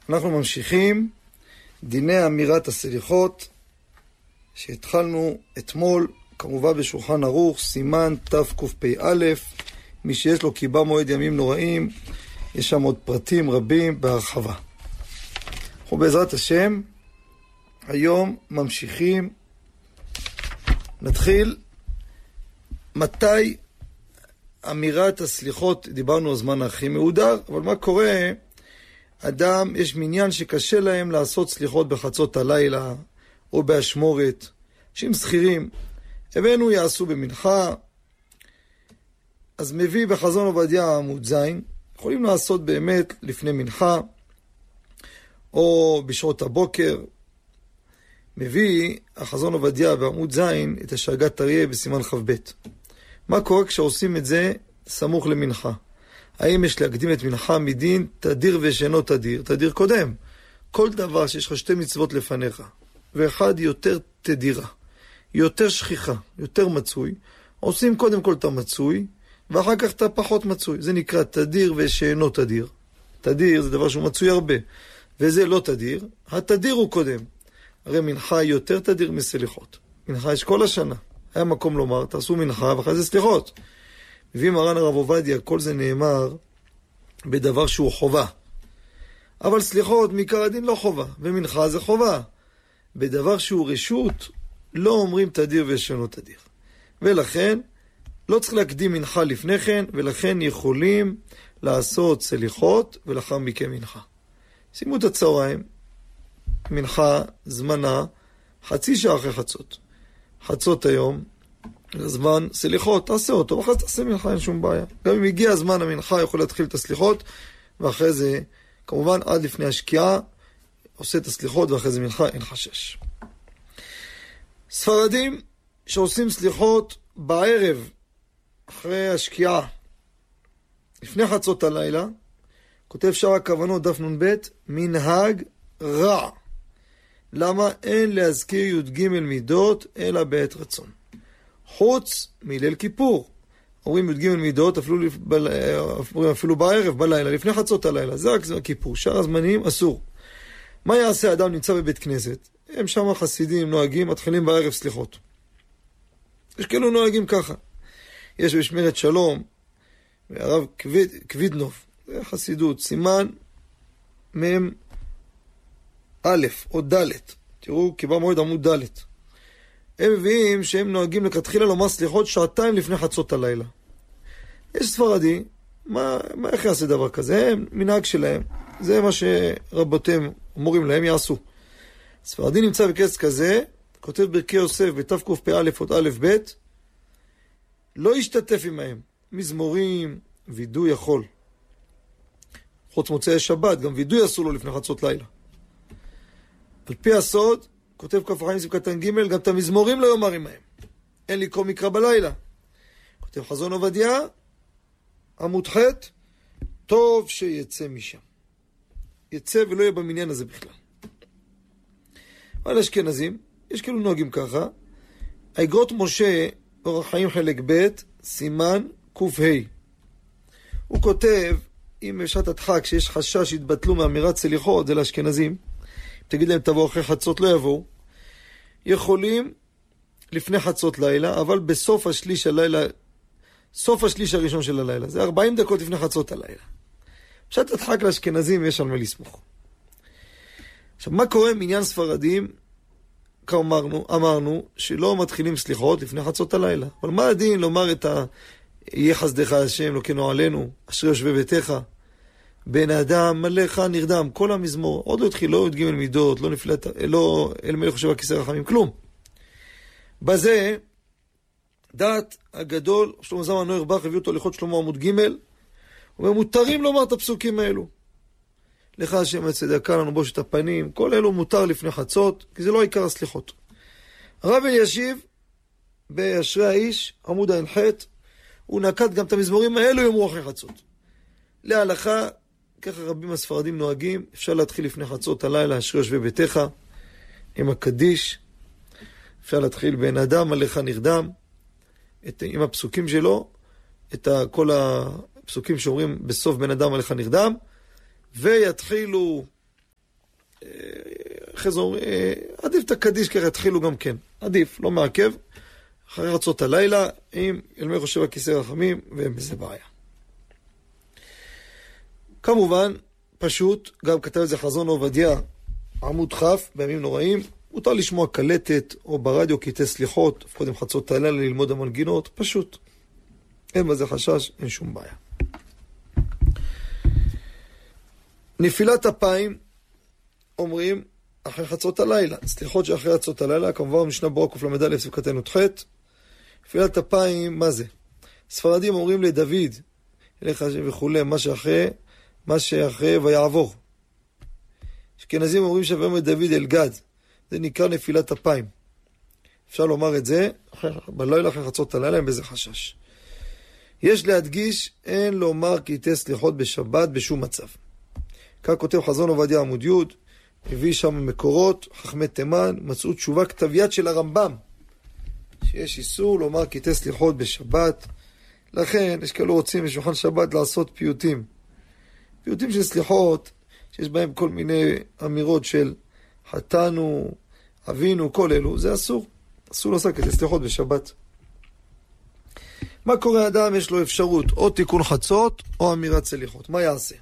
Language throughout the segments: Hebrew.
אנחנו ממשיכים דיני אמירת הסליחות שהתחלנו אתמול, כמובן בשולחן ערוך, סימן תקפ"א. מי שיש לו קיבה מועד ימים נוראים, יש שם עוד פרטים רבים בהרחבה. אנחנו בעזרת השם היום ממשיכים. נתחיל מתי אמירת הסליחות. דיברנו על זמן הכי מהודר, אבל מה קורה? אדם, יש מניין שקשה להם לעשות סליחות בחצות הלילה או באשמורת. אנשים שכירים, הבאנו יעשו במנחה, אז מביא בחזון עובדיה עמוד זין, יכולים לעשות באמת לפני מנחה או בשעות הבוקר. מביא החזון עובדיה בעמוד זין את השגת אריה בסימן ח"ב. מה קורה כשעושים את זה סמוך למנחה? האם יש להקדים את מנחה מדין תדיר ושאינו תדיר? תדיר קודם. כל דבר שיש לך שתי מצוות לפניך, ואחד יותר תדירה, יותר שכיחה, יותר מצוי, עושים קודם כל את המצוי, ואחר כך אתה פחות מצוי. זה נקרא תדיר ושאינו תדיר. תדיר זה דבר שהוא מצוי הרבה, וזה לא תדיר. התדיר הוא קודם. הרי מנחה יותר תדיר מסליחות. מנחה יש כל השנה. היה מקום לומר, תעשו מנחה ואחרי זה סליחות. מביא מרן הרב עובדיה, כל זה נאמר בדבר שהוא חובה. אבל סליחות מעיקר הדין לא חובה, ומנחה זה חובה. בדבר שהוא רשות, לא אומרים תדיר ושאינו תדיר. ולכן, לא צריך להקדים מנחה לפני כן, ולכן יכולים לעשות סליחות ולאחר מכן מנחה. שימו את הצהריים, מנחה, זמנה, חצי שעה אחרי חצות. חצות היום, הזמן סליחות, תעשה אותו, ואחרי זה תעשה מנחה, אין שום בעיה. גם אם הגיע הזמן המנחה, יכול להתחיל את הסליחות, ואחרי זה, כמובן, עד לפני השקיעה, עושה את הסליחות, ואחרי זה מנחה, אין חשש. ספרדים שעושים סליחות בערב, אחרי השקיעה, לפני חצות הלילה, כותב שאר הכוונות, דף נ"ב, מנהג רע. למה? אין להזכיר י"ג מידות, אלא בעת רצון. חוץ מליל כיפור. אומרים י"ג מידות אפילו בערב, בלילה, לפני חצות הלילה. זה רק כיפור. שאר הזמנים אסור. מה יעשה אדם נמצא בבית כנסת? הם שם חסידים נוהגים, מתחילים בערב סליחות. יש כאלו נוהגים ככה. יש בשמרת שלום, הרב קווידנוב, זה חסידות, סימן מם א' או ד'. תראו, קיבה מועד עמוד ד'. הם מביאים שהם נוהגים לכתחילה לומר סליחות שעתיים לפני חצות הלילה. יש ספרדי, איך יעשה דבר כזה? הם מנהג שלהם. זה מה שרבותיהם אומרים להם יעשו. ספרדי נמצא בקץ כזה, כותב ברכי יוסף בתקפ"א עוד א' ב', לא ישתתף עמהם. מזמורים, וידוי יכול. חוץ מוצאי שבת, גם וידוי אסור לו לפני חצות לילה. על פי הסוד, כותב כ"ח סעיף קטן ג', גם את המזמורים לא יאמר עמהם. אין לקרוא מקרא בלילה. כותב חזון עובדיה, עמוד ח', טוב שיצא משם. יצא ולא יהיה במניין הזה בכלל. אבל אשכנזים, יש כאילו נוהגים ככה. האגרות משה, אורח חיים חלק ב', סימן ק"ה. הוא כותב, אם בשעת הדחק שיש חשש שהתבטלו מאמירת סליחות, זה לאשכנזים, תגיד להם תבוא אחרי חצות, לא יבואו, יכולים לפני חצות לילה, אבל בסוף השליש הלילה, סוף השליש הראשון של הלילה, זה 40 דקות לפני חצות הלילה. בשעת הדחק לאשכנזים יש על מה לסמוך. עכשיו, מה קורה עם עניין ספרדים? אמרנו שלא מתחילים סליחות לפני חצות הלילה. אבל מה הדין לומר את יהיה חסדך השם, לוקנו עלינו, אשר יושבי ביתך, בן האדם מלאך נרדם, כל המזמור, עוד לא התחיל, לא י"ג מידות, לא נפלט, לא אל מלך חושב הכיסא רחמים, כלום. בזה, דעת הגדול, שלמה זלמן אוירבך, הביא אותו להלכות שלמה עמוד ג', ומותרים לומר את הפסוקים האלו. לך השם הצדקה לנו בושת הפנים, כל אלו מותר לפני חצות, כי זה לא עיקר הסליחות. הרב אלישיב, באשרי האיש, עמוד ע"ח, הוא נקט גם את המזמורים האלו יאמרו אחרי חצות. להלכה, ככה רבים הספרדים נוהגים, אפשר להתחיל לפני חצות הלילה, אשרי יושבי ביתך, עם הקדיש, אפשר להתחיל בן אדם מלאך נרדם, עם הפסוקים שלו, כל הפסוקים שאומרים בסוף בן אדם מלאך נרדם, ויתחילו אחרי זה עדיף את הקדיש ככה התחילו גם כן. עדיף, לא מעכב. אחרי רצות הלילה, עם ילמי חושב הכיסא רחמים, והם בזה בעיה. כמובן, פשוט, גם כתב את זה חזון עובדיה, עמוד חף, בימים נוראים, מותר לשמוע קלטת, או ברדיו קטעי סליחות, קודם חצות הלילה ללמוד המנגינות, פשוט. אין בזה חשש, אין שום בעיה. נפילת אפיים, אומרים, אחרי חצות הלילה. סליחות שאחרי חצות הלילה, כמובן משנה ברורה קל"א סעיף קטן י"ח. נפילת אפיים, מה זה? ספרדים אומרים לדוד, אליך וכולי, מה שאחרי ויעבור. אשכנזים אומרים שווים את דוד אל גד. זה נקרא נפילת אפיים. אפשר לומר את זה, בלילה אחרי חצות הלילה, אין בזה חשש. יש להדגיש, אין לומר קטעי סליחות בשבת בשום מצב. כך כותב חזון עובדיה עמוד י', הביא שם מקורות, חכמי תימן, מצאו תשובה כתב יד של הרמב"ם, שיש איסור לומר קטעי סליחות בשבת. לכן יש כאלו רוצים בשולחן שבת לעשות פיוטים. פיוטים של סליחות, שיש בהם כל מיני אמירות של חטאנו, אבינו, כל אלו, זה אסור. אסור לעשות קטעי סליחות בשבת. מה קורה אדם? יש לו אפשרות או תיקון חצות או אמירת סליחות. מה יעשה?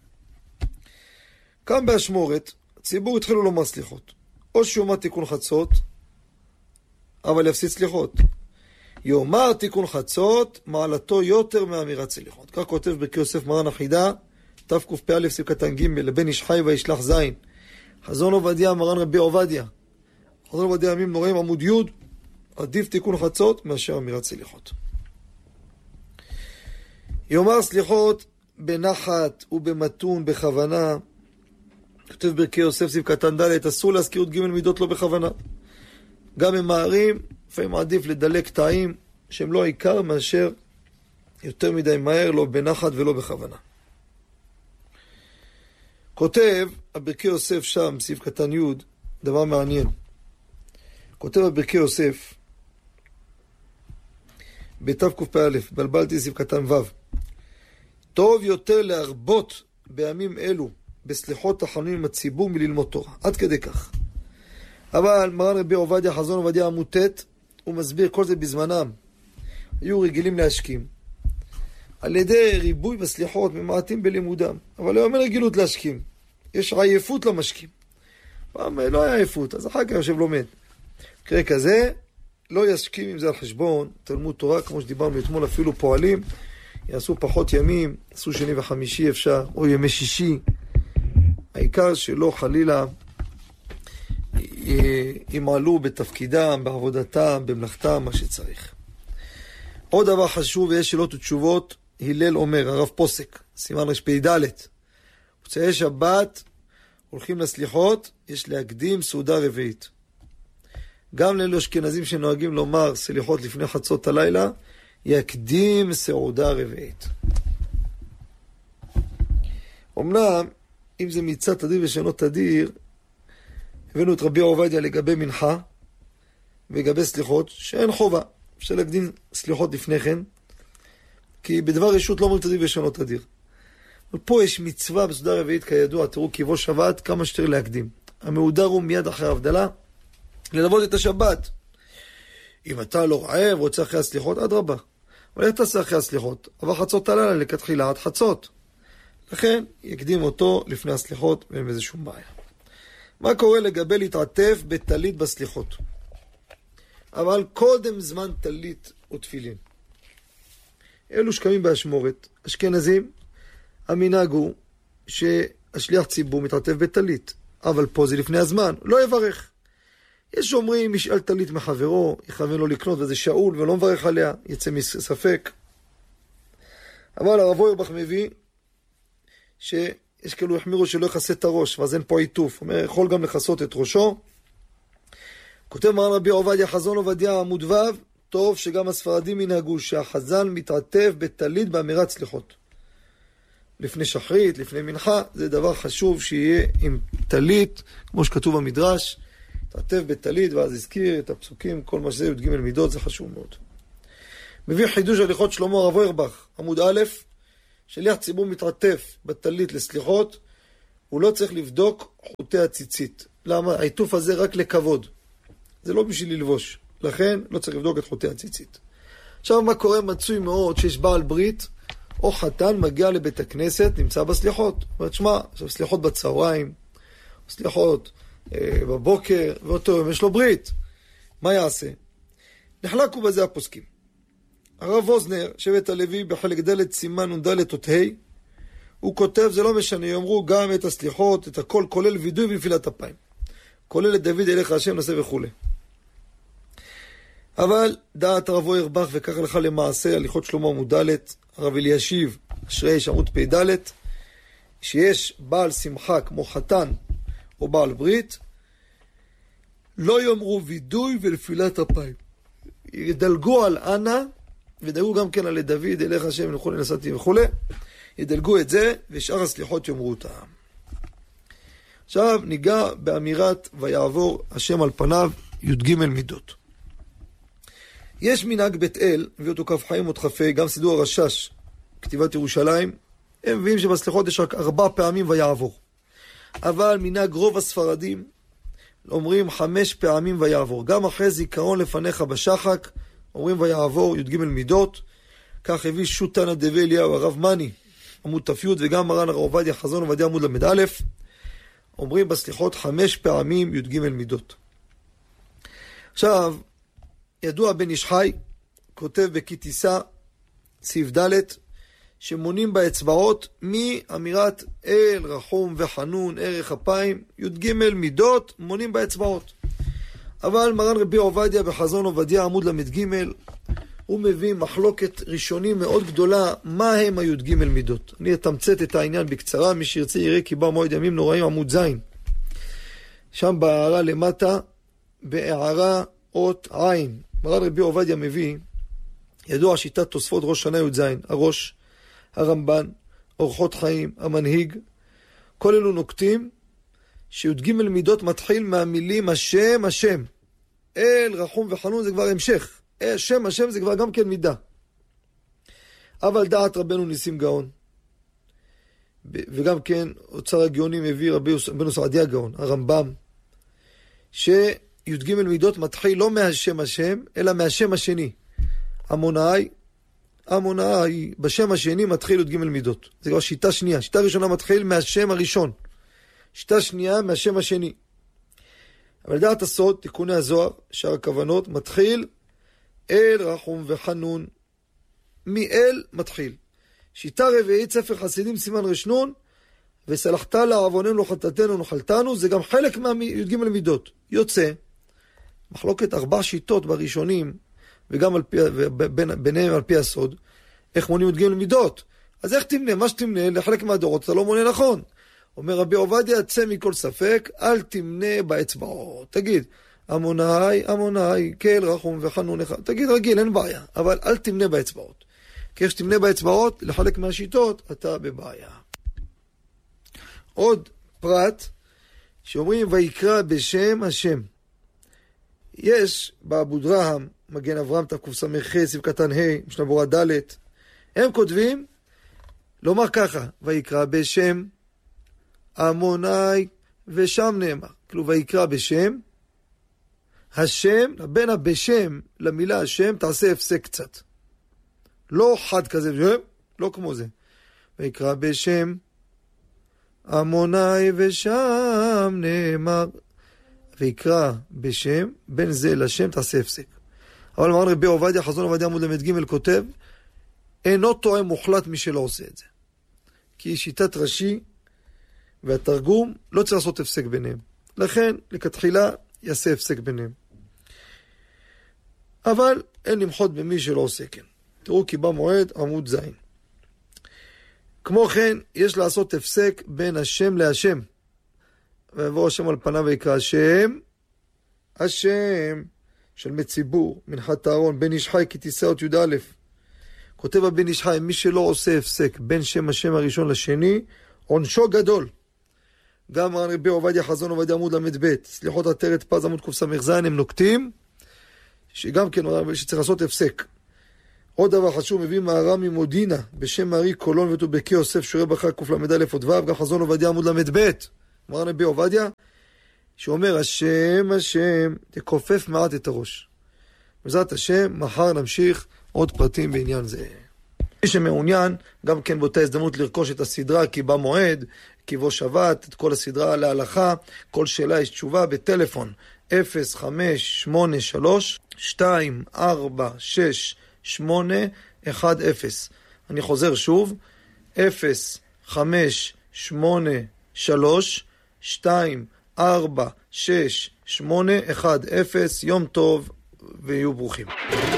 כאן באשמורת, הציבור התחילו לומר סליחות. או שיאמר תיקון חצות, אבל יפסיד סליחות. יאמר תיקון חצות, מעלתו יותר מאמירת סליחות. כך כותב ברכי יוסף מרן החידה, תקפ"א סעיף קטן ג' לבן איש חי וישלח זין. חזון עובדיה מרן רבי עובדיה. חזון עובדיה ימים נוראים עמוד י', עדיף תיקון חצות מאשר אמירת סליחות. יאמר סליחות בנחת ובמתון בכוונה. כותב ברכי יוסף סעיף קטן ד', אסור להזכיר את ג' מידות לא בכוונה. גם ממהרים, לפעמים עדיף לדלק תאים שהם לא העיקר מאשר יותר מדי מהר, לא בנחת ולא בכוונה. כותב ברכי יוסף שם, סעיף קטן י', דבר מעניין. כותב ברכי יוסף, בתקפ"א, בלבלתי סעיף קטן ו', טוב יותר להרבות בימים אלו בסליחות תחנונים עם הציבור מללמוד תורה. עד כדי כך. אבל מרן רבי עובדיה, חזון עובדיה עמוד ט', הוא מסביר כל זה בזמנם. היו רגילים להשכים. על ידי ריבוי בסליחות ממעטים בלימודם. אבל היום אין רגילות להשכים. יש עייפות למשכים. פעם לא היה עייפות, אז אחר כך יושב לומד. מקרה כזה, לא ישכים עם זה על חשבון תלמוד תורה, כמו שדיברנו אתמול, אפילו פועלים, יעשו פחות ימים, יעשו שני וחמישי אפשר, או ימי שישי. העיקר שלא חלילה ימעלו בתפקידם, בעבודתם, במלאכתם, מה שצריך. עוד דבר חשוב, ויש שאלות ותשובות, הלל אומר, הרב פוסק, סימן רפ"ד, מוצאי שבת, הולכים לסליחות, יש להקדים סעודה רביעית. גם לאלו אשכנזים שנוהגים לומר סליחות לפני חצות הלילה, יקדים סעודה רביעית. אמנם, אם זה מצד תדיר ושאינו תדיר, הבאנו את רבי עובדיה לגבי מנחה, ולגבי סליחות, שאין חובה. אפשר להקדים סליחות לפני כן, כי בדבר רשות לא אומרים תדיר ושאינו תדיר. אבל פה יש מצווה בסעודה רביעית כידוע, תראו כיבוא שבת, כמה שתר להקדים. המהודר הוא מיד אחרי ההבדלה, ללוות את השבת. אם אתה לא רעב, רוצה אחרי הסליחות, עד רבה. אבל איך תעשה אחרי הסליחות? אבל חצות הלילה לכתחילה עד חצות. לכן יקדים אותו לפני הסליחות, ואין בזה שום בעיה. מה קורה לגבי להתעטף בטלית בסליחות? אבל קודם זמן טלית ותפילין. אלו שקמים באשמורת, אשכנזים, המנהג הוא שהשליח ציבור מתעטף בטלית. אבל פה זה לפני הזמן, לא יברך. יש שאומרים, ישאל טלית מחברו, יכוון לו לקנות, וזה שאול, ולא מברך עליה, יצא מספק. אבל הרב אוירבך מביא, שיש כאלו החמירו שלא יכסה את הראש, ואז אין פה עיטוף. הוא אומר, יכול גם לכסות את ראשו. כותב מרן רבי עובדיה, חזון עובדיה עמוד ו', טוב שגם הספרדים ינהגו שהחזן מתעטף בטלית באמירת סליחות. לפני שחרית, לפני מנחה, זה דבר חשוב שיהיה עם טלית, כמו שכתוב במדרש, תעטף בטלית, ואז הזכיר את הפסוקים, כל מה שזה י"ג מידות, זה חשוב מאוד. מביא חידוש הליכות שלמה הרב אוירבך, עמוד א', שליח ציבור מתעטף בטלית לסליחות, הוא לא צריך לבדוק חוטי הציצית. למה? העיטוף הזה רק לכבוד. זה לא בשביל ללבוש. לכן לא צריך לבדוק את חוטי הציצית. עכשיו מה קורה? מצוי מאוד שיש בעל ברית או חתן מגיע לבית הכנסת, נמצא בסליחות. אומרת, שמע, עכשיו סליחות בצהריים, סליחות בבוקר, ואותו יום יש לו ברית. מה יעשה? נחלקו בזה הפוסקים. הרב ווזנר, שבט הלוי, בחלק ד' סימן נ"ד אות ה', הוא כותב, זה לא משנה, יאמרו גם את הסליחות, את הכל, כולל וידוי ונפילת אפיים. כולל את דוד אליך השם נעשה וכו'. אבל דעת הרב אוירבך וכך הלכה למעשה, הליכות שלמה עמוד ד', הרב אלישיב, אשרי עמוד פ"ד, שיש בעל שמחה כמו חתן או בעל ברית, לא יאמרו וידוי ונפילת אפיים. ידלגו על אנה, ודלגו גם כן על דוד אליך השם וכו' נסעתי וכו'. ידלגו את זה, ושאר הסליחות יאמרו אותם. עכשיו ניגע באמירת ויעבור השם על פניו י"ג מידות. יש מנהג בית אל, מביא אותו כף חיים עוד חפה, גם סידור הרשש, כתיבת ירושלים, הם מביאים שבסליחות יש רק 4 פעמים ויעבור. אבל מנהג רוב הספרדים, אומרים 5 פעמים ויעבור. גם אחרי זיכרון לפניך בשחק, אומרים ויעבור י"ג מידות. כך הביא שוטנא דבי אליהו הרב מני, עמוד ת"י, וגם מרן הרב עובדיה חזון עובדיה עמוד ל"א, אומרים בסליחות 5 פעמים י"ג מידות. עכשיו, ידוע בן איש חי, כותב בכי תישא, סעיף ד', שמונים באצבעות מאמירת אל רחום וחנון ערך אפיים, י"ג מידות מונים באצבעות. אבל מרן רבי עובדיה בחזון עובדיה עמוד ל"ג, הוא מביא מחלוקת ראשונים מאוד גדולה, מה הם הי"ג מידות. אני אתמצת את העניין בקצרה, מי שירצה יראה כי בא מועד ימים נוראים עמוד ז'. שם בהערה למטה, בהערה אות עין, מרן רבי עובדיה מביא, ידוע שיטת תוספות ראש שנה י"ז, הראש, הרמב"ן, אורחות חיים, המנהיג, כל אלו נוקטים שי"ג מידות מתחיל מהמילים השם השם. אל רחום וחנון זה כבר המשך. שם השם זה כבר גם כן מידה. אבל דעת רבנו ניסים גאון, וגם כן אוצר הגאונים מביא רבנו סעדיה גאון, הרמב"ם, שי"ג מידות מתחיל לא מהשם השם, אלא מהשם השני. המונאי, בשם השני מתחיל י"ג מידות. זה כבר שיטה שנייה. שיטה ראשונה מתחיל מהשם הראשון. שיטה שנייה מהשם השני. אבל דעת הסוד, תיקוני הזוהר, שאר הכוונות, מתחיל אל רחום וחנון. מאל מתחיל. שיטה רביעית, ספר חסידים סימן רשנון, וסלחת לעווננו חטאתנו נחלתנו, זה גם חלק מהי"ג מידות. יוצא, מחלוקת 4 שיטות בראשונים, וגם ביניהם על פי הסוד, איך מונים י"ג מידות. אז איך תמנה? מה שתמנה, לחלק מהדורות אתה לא מונה נכון. אומר רבי עובדיה, צא מכל ספק, אל תמנה באצבעות. תגיד, המונאי, כל רחום וחנון אחד. תגיד רגיל, אין בעיה, אבל אל תמנה באצבעות. כי כשתמנה באצבעות, לחלק מהשיטות, אתה בבעיה. עוד פרט, שאומרים, ויקרא בשם השם. יש באבו דרהם, מגן אברהם תקס"ח, סעיף קטן ה', משנה ברורה ד', הם כותבים, לומר ככה, ויקרא בשם המונאי, ושם נאמר. כאילו, ויקרא בשם, השם, בין הבשם למילה השם, תעשה הפסק קצת. לא חד כזה, לא כמו זה. ויקרא בשם המונאי, ושם נאמר. ויקרא בשם, בין זה לשם תעשה הפסק. אבל מרן רבי עובדיה, חזון עובדיה עמוד ל"ג כותב, אינו טועה מוחלט מי שלא עושה את זה. כי שיטת רש"י והתרגום לא צריך לעשות הפסק ביניהם. לכן, לכתחילה, יעשה הפסק ביניהם. אבל אין למחות במי שלא עושה כן. תראו כי במועד עמוד ז'. כמו כן, יש לעשות הפסק בין השם להשם. ויבוא השם על פניו ויקרא השם של מציבור, מנחת הארון, בן איש חי כי תישא אות י"א. כותב הבן איש חי, מי שלא עושה הפסק בין שם השם הראשון לשני, עונשו גדול. גם מרן רבי עובדיה חזון עובדיה עמוד ל"ב, סליחות עטרת פז עמוד קס"ז, הם נוקטים, שגם כן שצריך לעשות הפסק. עוד דבר חשוב, מביא מהר"ם ממודינה, בשם מארי קולון וטובקי יוסף שורה בחג קל"א עוד ו', גם חזון עובדיה עמוד ל"ב. מרן רבי עובדיה, שאומר השם, השם, תכופף מעט את הראש. בעזרת השם, מחר נמשיך עוד פרטים בעניין זה. מי שמעוניין, גם כן באותה הזדמנות לרכוש את הסדרה כי בא מועד, כי בוא שבת, את כל הסדרה להלכה, כל שאלה יש תשובה בטלפון 0583-2468-10. אני חוזר שוב, 0583-2468-10. יום טוב ויהיו ברוכים.